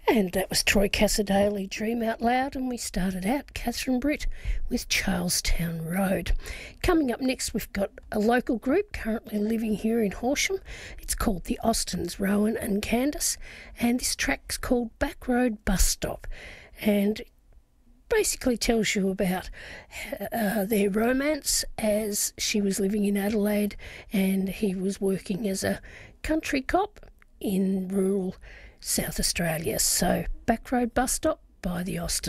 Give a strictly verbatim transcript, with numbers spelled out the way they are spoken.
And that was Troy Cassadaly, Dream Out Loud, and we started out, Catherine Britt, with Charlestown Road. Coming up next, we've got a local group currently living here in Horsham. It's called the Austins, Rowan and Candice, and this track's called Back Road Bus Stop, and basically tells you about uh, their romance as she was living in Adelaide and he was working as a country cop in rural South Australia. So, Back Road Bus Stop by the Austins.